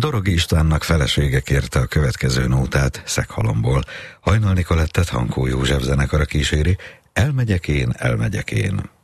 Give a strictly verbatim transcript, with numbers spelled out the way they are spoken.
Dorogi Istvánnak felesége kérte a következő nótát Szeghalomból. Hajnal Nicolettet Hankó József zenekara kíséri, Elmegyek én, elmegyek én.